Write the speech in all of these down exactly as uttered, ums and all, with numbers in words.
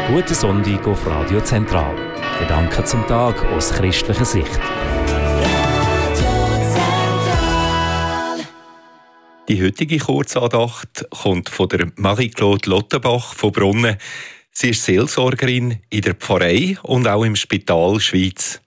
Guten Sonntag auf Radio Zentral. Gedanken zum Tag aus christlicher Sicht. Die heutige Kurzandacht kommt von der Marie-Claude Lottenbach von Brunnen. Sie ist Seelsorgerin in der Pfarrei und auch im Spital Schweiz.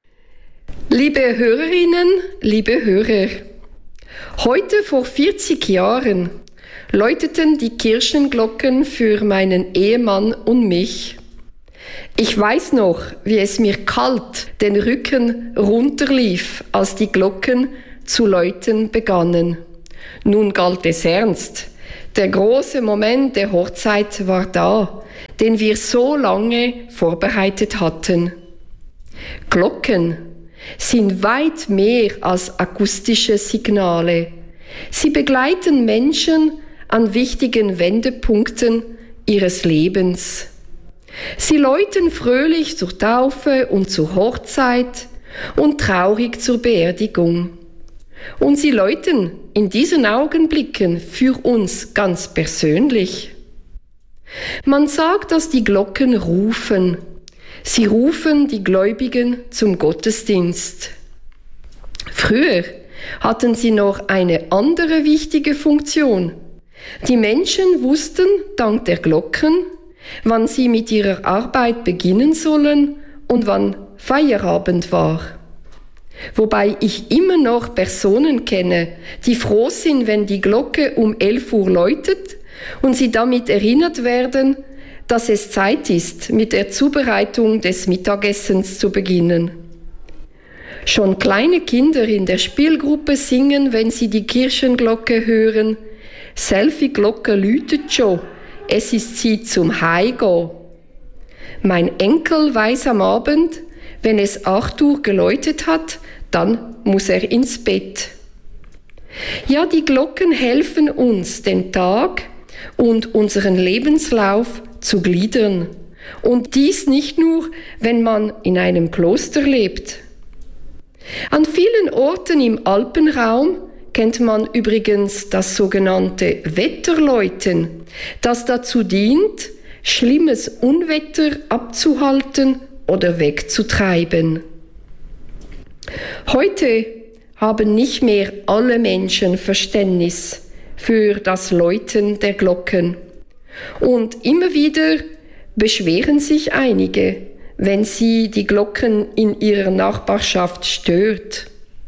Liebe Hörerinnen, liebe Hörer, heute vor vierzig Jahren läuteten die Kirchenglocken für meinen Ehemann und mich. Ich weiß noch, wie es mir kalt den Rücken runterlief, als die Glocken zu läuten begannen. Nun galt es ernst. Der große Moment der Hochzeit war da, den wir so lange vorbereitet hatten. Glocken sind weit mehr als akustische Signale. Sie begleiten Menschen an wichtigen Wendepunkten ihres Lebens. Sie läuten fröhlich zur Taufe und zur Hochzeit und traurig zur Beerdigung. Und sie läuten in diesen Augenblicken für uns ganz persönlich. Man sagt, dass die Glocken rufen. Sie rufen die Gläubigen zum Gottesdienst. Früher hatten sie noch eine andere wichtige Funktion. Die Menschen wussten dank der Glocken, wann sie mit ihrer Arbeit beginnen sollen und wann Feierabend war. Wobei ich immer noch Personen kenne, die froh sind, wenn die Glocke um elf Uhr läutet und sie damit erinnert werden, dass es Zeit ist, mit der Zubereitung des Mittagessens zu beginnen. Schon kleine Kinder in der Spielgruppe singen, wenn sie die Kirchenglocke hören: Selfie-Glocke läutet schon, es ist Zeit zum Heimgehen. Mein Enkel weiß am Abend, wenn es acht Uhr geläutet hat, dann muss er ins Bett. Ja, die Glocken helfen uns, den Tag und unseren Lebenslauf zu gliedern. Und dies nicht nur, wenn man in einem Kloster lebt. An vielen Orten im Alpenraum kennt man übrigens das sogenannte Wetterläuten, das dazu dient, schlimmes Unwetter abzuhalten oder wegzutreiben. Heute haben nicht mehr alle Menschen Verständnis für das Läuten der Glocken. Und immer wieder beschweren sich einige, wenn sie die Glocken in ihrer Nachbarschaft stört.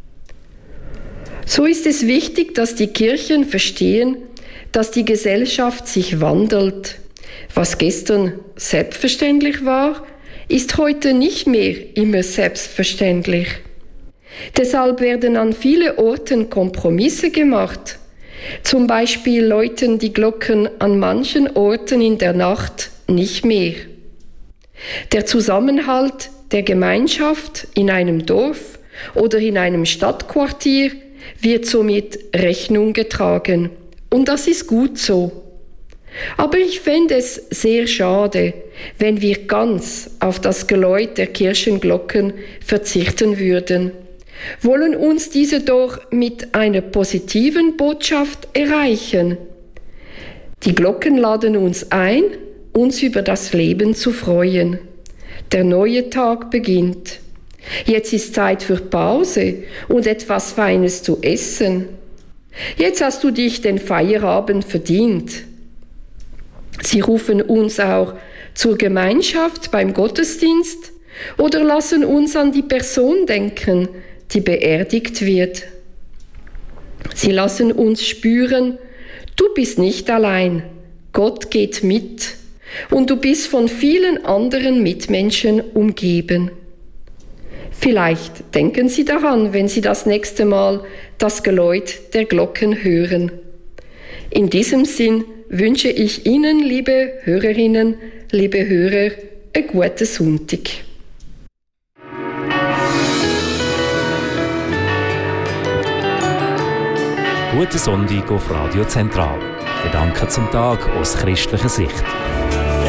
So ist es wichtig, dass die Kirchen verstehen, dass die Gesellschaft sich wandelt. Was gestern selbstverständlich war, ist heute nicht mehr immer selbstverständlich. Deshalb werden an vielen Orten Kompromisse gemacht. Zum Beispiel läuten die Glocken an manchen Orten in der Nacht nicht mehr. Der Zusammenhalt der Gemeinschaft in einem Dorf oder in einem Stadtquartier wird somit Rechnung getragen. Und das ist gut so. Aber ich fände es sehr schade, wenn wir ganz auf das Geläut der Kirchenglocken verzichten würden. Wollen uns diese doch mit einer positiven Botschaft erreichen. Die Glocken laden uns ein, uns über das Leben zu freuen. Der neue Tag beginnt. Jetzt ist Zeit für Pause und etwas Feines zu essen. Jetzt hast du dich den Feierabend verdient. Sie rufen uns auch zur Gemeinschaft beim Gottesdienst oder lassen uns an die Person denken, die beerdigt wird. Sie lassen uns spüren, du bist nicht allein, Gott geht mit und du bist von vielen anderen Mitmenschen umgeben. Vielleicht denken Sie daran, wenn Sie das nächste Mal das Geläut der Glocken hören. In diesem Sinn wünsche ich Ihnen, liebe Hörerinnen, liebe Hörer, einen guten Sonntag. Guten Sonntag auf Radio Zentral. Gedanken zum Tag aus christlicher Sicht.